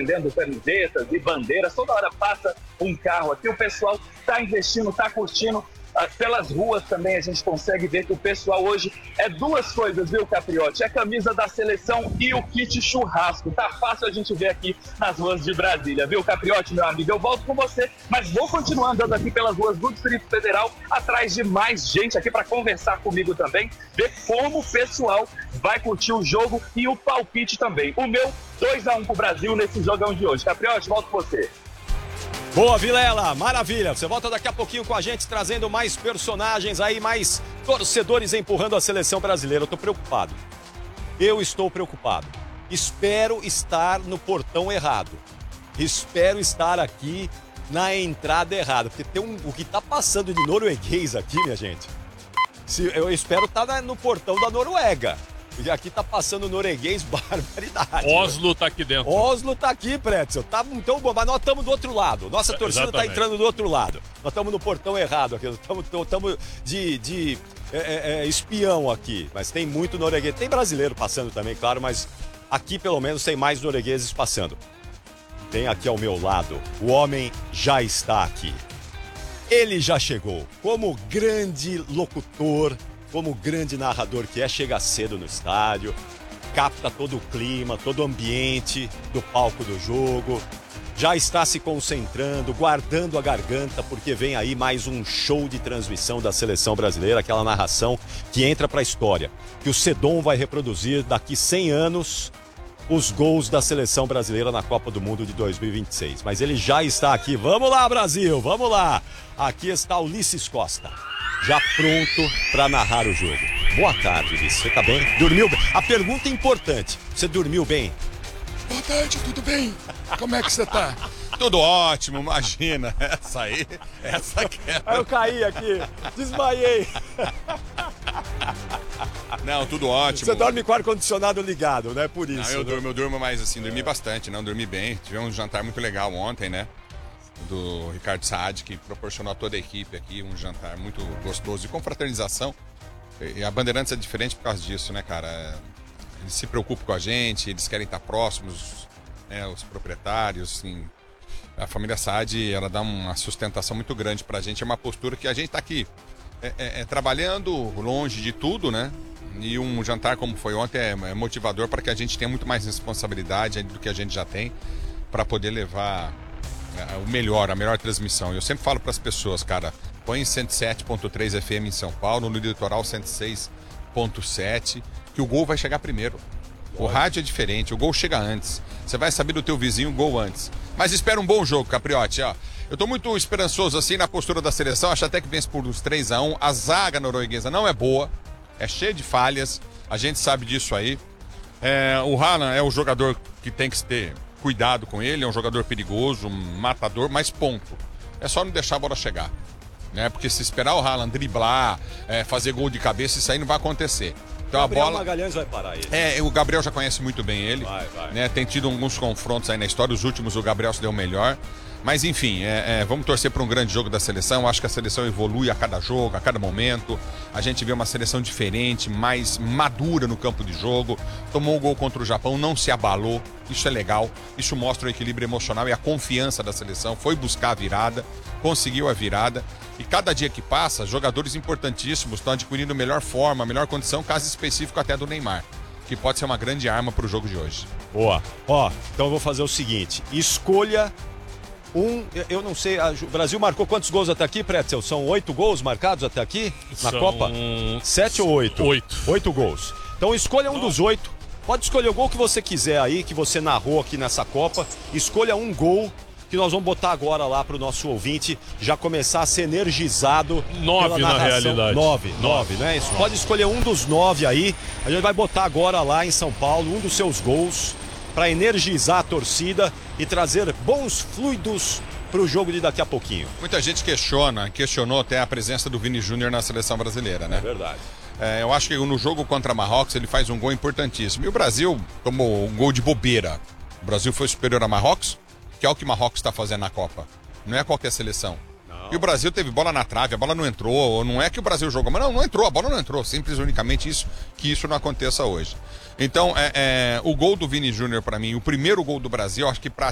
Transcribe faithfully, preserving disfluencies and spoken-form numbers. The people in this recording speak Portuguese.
vendendo camisetas e bandeiras, toda hora passa um carro aqui, o pessoal está investindo, está curtindo. Pelas ruas também a gente consegue ver que o pessoal hoje é duas coisas, viu, Capriotti? É a camisa da seleção e o kit churrasco. Tá fácil a gente ver aqui nas ruas de Brasília, viu, Capriotti, meu amigo? Eu volto com você, mas vou continuar andando aqui pelas ruas do Distrito Federal, atrás de mais gente aqui para conversar comigo também, ver como o pessoal vai curtir o jogo e o palpite também. O meu dois a um pro Brasil nesse jogão de hoje. Capriotti, volto com você. Boa, Vilela, maravilha. Você volta daqui a pouquinho com a gente, trazendo mais personagens aí, mais torcedores empurrando a seleção brasileira. Eu tô preocupado. Eu estou preocupado. Espero estar no portão errado. Espero estar aqui na entrada errada. Porque tem um, o que tá passando de norueguês aqui, minha gente. Se, eu espero estar tá no portão da Noruega. Porque aqui tá passando norueguês, barbaridade. Oslo né? tá aqui dentro. Oslo tá aqui, Pretzel. Tá então bom, mas nós estamos do outro lado. Nossa torcida Exatamente. Tá entrando do outro lado. Nós estamos no portão errado aqui. Estamos de, de é, é, espião aqui. Mas tem muito norueguês. Tem brasileiro passando também, claro, mas aqui pelo menos tem mais noruegueses passando. Tem aqui ao meu lado. O homem já está aqui. Ele já chegou como grande locutor, como grande narrador que é, chega cedo no estádio, capta todo o clima, todo o ambiente do palco do jogo, já está se concentrando, guardando a garganta, porque vem aí mais um show de transmissão da seleção brasileira, aquela narração que entra para a história, que o Sedom vai reproduzir daqui cem anos os gols da seleção brasileira na Copa do Mundo de dois mil e vinte e seis. Mas ele já está aqui. Vamos lá, Brasil, vamos lá. Aqui está Ulisses Costa, já pronto para narrar o jogo. Boa tarde, Ulisses. Você tá bem? Dormiu bem? A pergunta é importante. Você dormiu bem? Boa tarde, tudo bem? Como é que você tá? Tudo ótimo, imagina. Essa aí, essa queda. Aí eu caí aqui, desmaiei. Não, tudo ótimo. Você dorme com o ar-condicionado ligado, né? Por isso. Não, eu né? durmo, eu durmo mais assim, dormi bastante, não, dormi bem. Tivemos um jantar muito legal ontem, né? Do Ricardo Saad, que proporcionou a toda a equipe aqui um jantar muito gostoso de confraternização. E a Bandeirantes é diferente por causa disso, né, cara? Eles se preocupam com a gente, eles querem estar próximos, né, os proprietários, assim. A família Saad, ela dá uma sustentação muito grande pra gente, é uma postura que a gente tá aqui é, é, é, trabalhando longe de tudo, né? E um jantar como foi ontem é, é motivador para que a gente tenha muito mais responsabilidade do que a gente já tem para poder levar o melhor, a melhor transmissão. Eu sempre falo para as pessoas, cara, põe cento e sete ponto três F M em São Paulo, no Litoral cento e seis ponto sete, que o gol vai chegar primeiro. O rádio é diferente, o gol chega antes. Você vai saber do teu vizinho o gol antes. Mas espera um bom jogo, Capriotti, ó. Eu tô muito esperançoso assim na postura da seleção, acho até que vence por uns três a um. A zaga norueguesa não é boa, é cheia de falhas, a gente sabe disso aí. É, o Haaland é o jogador que tem que ter cuidado com ele, é um jogador perigoso, um matador, mas ponto. É só não deixar a bola chegar, né? Porque se esperar o Haaland driblar, é, fazer gol de cabeça, isso aí não vai acontecer. Então Gabriel a bola... Magalhães vai parar ele. É, o Gabriel já conhece muito bem ele. Vai, vai. Né? Tem tido alguns confrontos aí na história, os últimos o Gabriel se deu melhor. Mas enfim, é, é, vamos torcer para um grande jogo da seleção. Eu acho que a seleção evolui a cada jogo, a cada momento. A gente vê uma seleção diferente, mais madura no campo de jogo. Tomou um gol contra o Japão, não se abalou. Isso é legal. Isso mostra o equilíbrio emocional e a confiança da seleção. Foi buscar a virada, conseguiu a virada. E cada dia que passa, jogadores importantíssimos estão adquirindo melhor forma, melhor condição, caso específico até do Neymar, que pode ser uma grande arma para o jogo de hoje. Boa. Ó, então eu vou fazer o seguinte, escolha um, eu não sei, a, o Brasil marcou quantos gols até aqui, Pretzel? São oito gols marcados até aqui na São... Copa? Sete ou oito? Oito. Oito gols. Então escolha um dos oito, pode escolher o gol que você quiser aí, que você narrou aqui nessa Copa, escolha um gol que nós vamos botar agora lá para o nosso ouvinte já começar a ser energizado. Nove na realidade. Nove, nove, né? Isso. Pode escolher um dos nove aí. A gente vai botar agora lá em São Paulo um dos seus gols para energizar a torcida e trazer bons fluidos para o jogo de daqui a pouquinho. Muita gente questiona, questionou até a presença do Vini Júnior na seleção brasileira, né? É verdade. É, eu acho que no jogo contra Marrocos ele faz um gol importantíssimo. E o Brasil tomou um gol de bobeira. O Brasil foi superior a Marrocos, que é o que Marrocos está fazendo na Copa. Não é qualquer seleção. Não. E o Brasil teve bola na trave, a bola não entrou. Não é que o Brasil jogou, mas não, não entrou, a bola não entrou. Simples e unicamente isso, que isso não aconteça hoje. Então, é, é, o gol do Vini Júnior, para mim, o primeiro gol do Brasil, acho que para